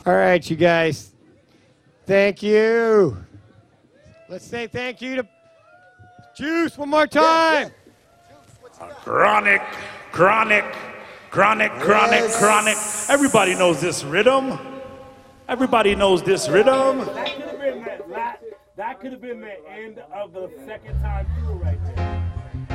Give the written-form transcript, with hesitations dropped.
All right, you guys. Thank you. Let's say thank you to Juice one more time. Chronic. Everybody knows this rhythm. Everybody knows this rhythm. That could have been the end of the second time through right there.